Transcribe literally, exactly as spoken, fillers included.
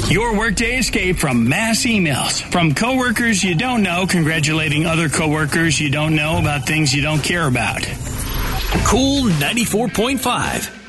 Your workday escape from mass emails. From coworkers you don't know congratulating other coworkers you don't know about things you don't care about. Cool ninety-four point five.